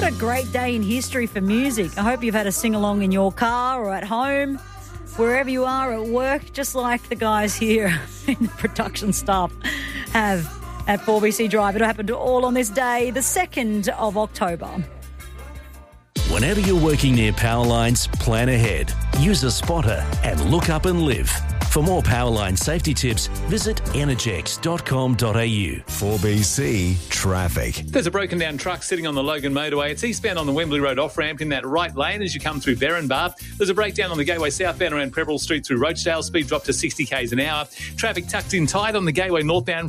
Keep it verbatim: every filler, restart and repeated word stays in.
a great day in history for music. I hope you've had a sing-along in your car or at home, wherever you are at work, just like the guys here in the production staff have at four B C Drive. It'll happen to all on this day, the second of October. Whenever you're working near power lines, plan ahead. Use a spotter and look up and live. For more Powerline safety tips, visit energex dot com dot a u. four B C Traffic. There's a broken down truck sitting on the Logan motorway. It's eastbound on the Wembley Road off-ramp in that right lane as you come through Berrinbar. There's a breakdown on the Gateway southbound around Prebble Street through Roachdale. Speed drop to sixty k's an hour. Traffic tucked in tight on the Gateway northbound